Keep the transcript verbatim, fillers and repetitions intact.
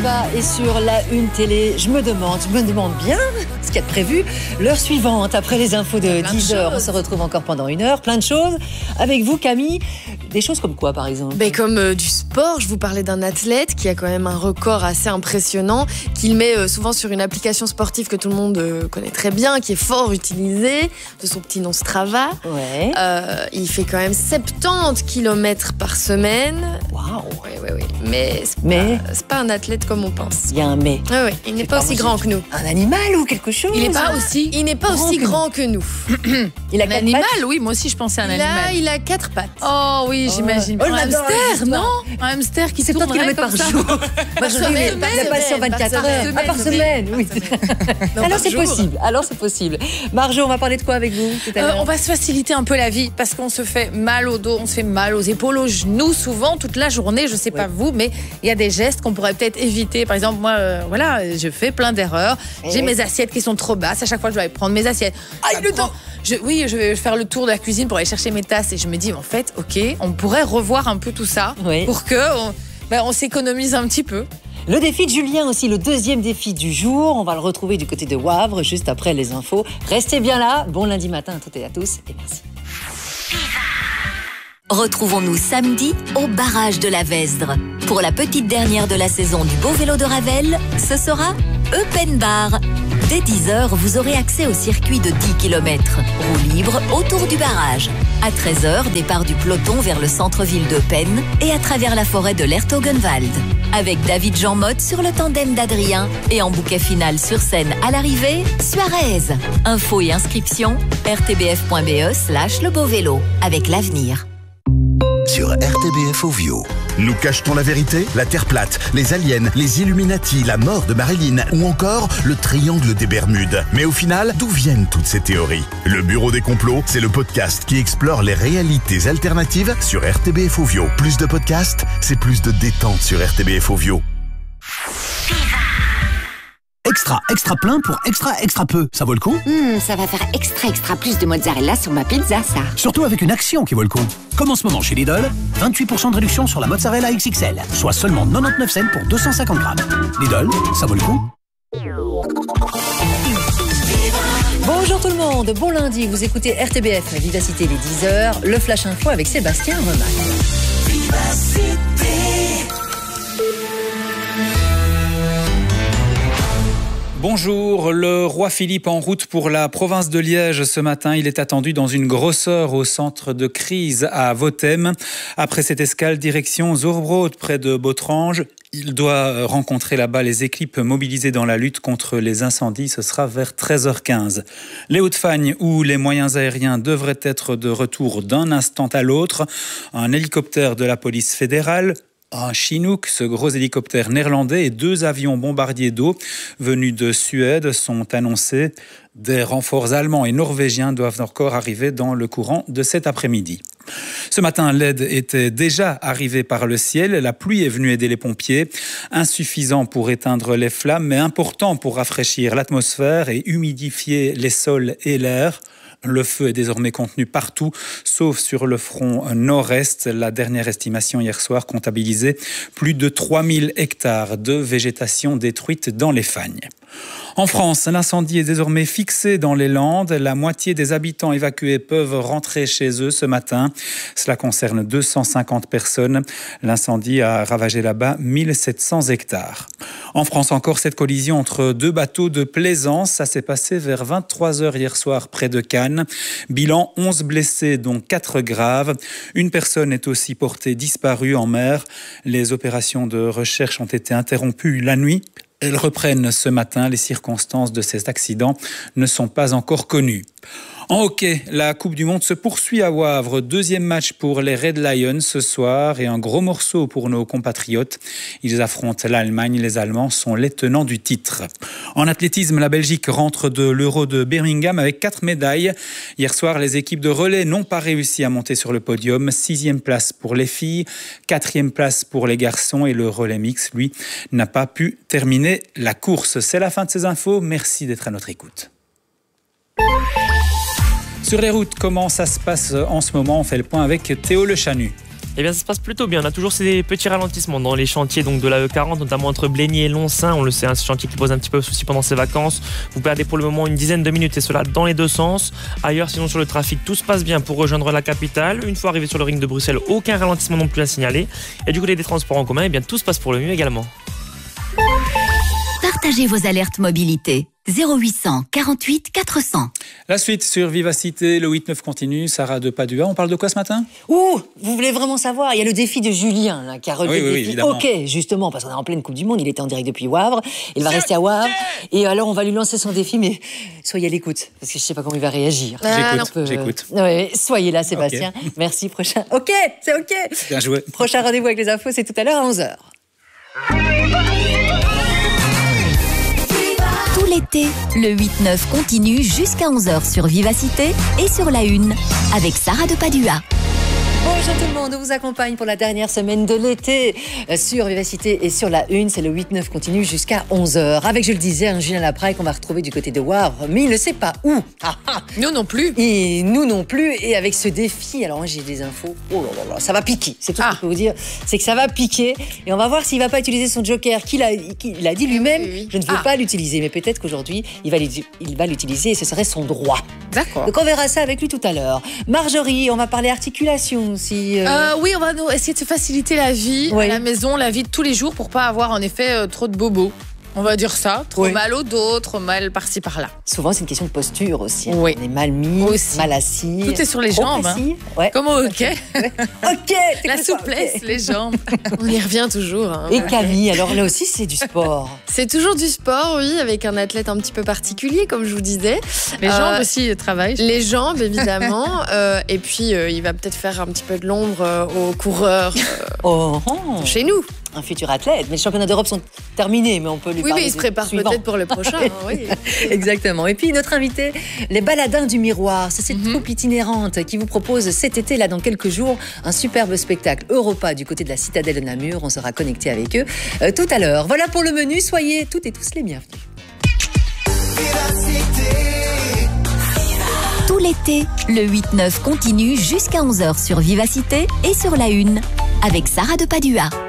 Alba est sur la une télé. Je me demande, je me demande bien ce qu'il y a de prévu. L'heure suivante, après les infos de dix heures, on se retrouve encore pendant une heure. Plein de choses. Avec vous, Camille, des choses comme quoi, par exemple? Ben, Comme euh, du sport. Je vous parlais d'un athlète qui a quand même un record assez impressionnant, qu'il met euh, souvent sur une application sportive que tout le monde euh, connaît très bien, qui est fort utilisée, de son petit nom Strava. Ouais. Euh, il fait quand même soixante-dix kilomètres par semaine. Waouh. Oui, oui, oui. Mais c'est Mais pas, c'est pas un athlète comme on pense. il y a un mais. Oui, oui. Il n'est pas aussi grand que nous. Un animal ou quelque chose? Il n'est pas aussi. Il n'est pas Grand aussi que grand que nous. Il a Un quatre animal, pattes. oui, moi aussi je pensais à un Il a, animal. il a quatre pattes. Oh oui, j'imagine. Oh, un j'adore les hamster, histoires. non Un hamster qui soixante tournerait kilomètres comme par ça. jour. Moi, je semaine, rêvais, il n'a pas sur semaine, vingt-quatre par heures. semaine, Ah, par semaine, oui. Non, Alors par c'est jour. possible. Alors c'est possible. Marjo, on va parler de quoi avec vous tout à Euh, l'heure? on va se faciliter un peu la vie parce qu'on se fait mal au dos, on se fait mal aux épaules, aux genoux souvent toute la journée. Je sais pas Ouais. vous, mais il y a des gestes qu'on pourrait peut-être éviter. Par exemple, moi, euh, voilà, je fais plein d'erreurs. J'ai Ouais. mes assiettes qui sont trop basses. À chaque fois, je dois aller prendre mes assiettes. Aïe, Ça le prend- dos. je, Oui, je vais faire le tour de la cuisine pour aller chercher mes tasses et je me dis, en fait, ok, on pourrait revoir un peu tout ça Oui. pour que on, ben, on s'économise un petit peu. Le défi de Julien aussi, le deuxième défi du jour. On va le retrouver du côté de Wavre, juste après les infos. Restez bien là. Bon lundi matin à toutes et à tous et merci. Retrouvons-nous samedi au barrage de la Vesdre. Pour la petite dernière de la saison du Beau Vélo de Ravel, ce sera Open Bar. Dès dix heures, vous aurez accès au circuit de dix kilomètres. Roue libre autour du barrage. À treize heures, départ du peloton vers le centre-ville d'Eupen et à travers la forêt de l'Ertogenwald. Avec David Jean Motte sur le tandem d'Adrien et en bouquet final sur scène à l'arrivée, Suarez. Infos et inscriptions, rtbf.be slash le beau vélo. Avec l'avenir. Sur R T B F Ovio. Nous cachetons la vérité, la Terre plate, les aliens, les Illuminati, la mort de Marilyn ou encore le triangle des Bermudes. Mais au final, d'où viennent toutes ces théories? Le Bureau des complots, c'est le podcast qui explore les réalités alternatives sur R T B F Ovio. Plus de podcasts, c'est plus de détente sur R T B F Ovio. Extra, extra plein pour extra, extra peu. Ça vaut le coup? Hum, ça va faire extra, extra plus de mozzarella sur ma pizza, ça. Surtout avec une action qui vaut le coup. Comme en ce moment chez Lidl, vingt-huit pour cent de réduction sur la mozzarella X X L, soit seulement quatre-vingt-dix-neuf cents pour deux cent cinquante grammes. Lidl, ça vaut le coup? Bonjour tout le monde, bon lundi. Vous écoutez R T B F, Vivacité les dix heures, le Flash Info avec Sébastien Remaille. Bonjour, le roi Philippe en route pour la province de Liège ce matin. Il est attendu dans une grosse heure au centre de crise à Vothem. Après cette escale, direction Zorbrood près de Botrange. Il doit rencontrer là-bas les équipes mobilisées dans la lutte contre les incendies. Ce sera vers treize heures quinze. Les Hauts-de-Fagne, où les moyens aériens devraient être de retour d'un instant à l'autre. Un hélicoptère de la police fédérale, un Chinook, ce gros hélicoptère néerlandais, et deux avions bombardiers d'eau venus de Suède sont annoncés. Des renforts allemands et norvégiens doivent encore arriver dans le courant de cet après-midi. Ce matin, l'aide était déjà arrivée par le ciel. La pluie est venue aider les pompiers. Insuffisant pour éteindre les flammes, mais important pour rafraîchir l'atmosphère et humidifier les sols et l'air. Le feu est désormais contenu partout, sauf sur le front nord-est. La dernière estimation hier soir comptabilisait plus de trois mille hectares de végétation détruite dans les Fagnes. En France, l'incendie est désormais fixé dans les Landes. La moitié des habitants évacués peuvent rentrer chez eux ce matin. Cela concerne deux cent cinquante personnes. L'incendie a ravagé là-bas mille sept cents hectares. En France encore, cette collision entre deux bateaux de plaisance, ça s'est passé vers vingt-trois heures hier soir près de Cannes. Bilan, onze blessés, dont quatre graves. Une personne est aussi portée disparue en mer. Les opérations de recherche ont été interrompues la nuit. Elles reprennent ce matin. Les circonstances de ces accidents ne sont pas encore connues. En hockey, la Coupe du Monde se poursuit à Wavre. Deuxième match pour les Red Lions ce soir et un gros morceau pour nos compatriotes. Ils affrontent l'Allemagne. Les Allemands sont les tenants du titre. En athlétisme, la Belgique rentre de l'Euro de Birmingham avec quatre médailles. Hier soir, les équipes de relais n'ont pas réussi à monter sur le podium. Sixième place pour les filles, quatrième place pour les garçons et le relais mix, lui, n'a pas pu terminer la course. C'est la fin de ces infos. Merci d'être à notre écoute. Sur les routes, comment ça se passe en ce moment? On fait le point avec Théo Le Chanu. Eh bien, ça se passe plutôt bien. On a toujours ces petits ralentissements dans les chantiers donc de la E quarante, notamment entre Blény et Loncin. On le sait, un chantier qui pose un petit peu de soucis pendant ces vacances. Vous perdez pour le moment une dizaine de minutes et cela dans les deux sens. Ailleurs, sinon sur le trafic, tout se passe bien pour rejoindre la capitale. Une fois arrivé sur le ring de Bruxelles, aucun ralentissement non plus à signaler. Et du côté des transports en commun, eh bien, tout se passe pour le mieux également. Partagez vos alertes mobilité. zéro huit cent quarante-huit quatre cents. La suite sur Vivacité, le huit neuf continue. Sarah de Padua, on parle de quoi ce matin? Ouh, vous voulez vraiment savoir? Il y a le défi de Julien là, qui a relevé oui, oui, le défi. évidemment. Ok, justement, parce qu'on est en pleine Coupe du Monde, il était en direct depuis Wavre, il va rester à Wavre, et alors on va lui lancer son défi, mais soyez à l'écoute, parce que je ne sais pas comment il va réagir. J'écoute, Peu... j'écoute. Ouais, soyez là, Sébastien. Okay. Merci, prochain. Ok, c'est ok. Bien joué. Prochain rendez-vous avec les infos, c'est tout à l'heure à onze heures. Tout l'été, le huit neuf continue jusqu'à onze heures sur Vivacité et sur la une avec Sarah de Padua. Bonjour tout le monde, on vous accompagne pour la dernière semaine de l'été sur Vivacité et sur la une. C'est le huit neuf continue jusqu'à onze heures. Avec, je le disais, un Julien Lapraille qu'on va retrouver du côté de Wavre, mais il ne sait pas où. Ah, ah. Nous non plus. Et nous non plus. Et avec ce défi, alors moi j'ai des infos, oh là là là, ça va piquer. C'est tout ah. ce que je peux vous dire, c'est que ça va piquer. Et on va voir s'il ne va pas utiliser son joker, qu'il a, qu'il a dit lui-même, oui, oui. je ne veux ah. pas l'utiliser. Mais peut-être qu'aujourd'hui, il va, il va l'utiliser et ce serait son droit. D'accord. Donc on verra ça avec lui tout à l'heure. Marjorie, on va parler articulation. Si, euh... Euh, oui, on va nous essayer de se faciliter la vie oui. à la maison, la vie de tous les jours pour pas avoir en effet euh, trop de bobos. On va dire ça, trop oui. mal au dos, trop mal par-ci par-là. Souvent, c'est une question de posture aussi. Hein. Oui. On est mal mis, aussi. mal assis. Tout est sur les jambes. Hein. Ouais. Comme au hockey. Ok. La souplesse, okay. les jambes. On y revient toujours. Hein. Et Camille, alors là aussi, c'est du sport. C'est toujours du sport, oui, avec un athlète un petit peu particulier, comme je vous disais. Les euh, jambes aussi travaillent. Les jambes, évidemment. euh, et puis, euh, il va peut-être faire un petit peu de l'ombre euh, aux coureurs euh, oh, oh. chez nous. Un futur athlète, mais les championnats d'Europe sont terminés, mais on peut lui oui, parler. Oui, mais il se prépare suivant. peut-être pour le prochain. hein, oui. Exactement. Et puis notre invité, les Baladins du Miroir, c'est cette mm-hmm. troupe itinérante qui vous propose cet été, là dans quelques jours, un superbe spectacle Europa du côté de la citadelle de Namur. On sera connecté avec eux euh, tout à l'heure. Voilà pour le menu. Soyez toutes et tous les bienvenus. Tout l'été, le huit neuf continue jusqu'à onze heures sur Vivacité et sur la une avec Sarah de Padua.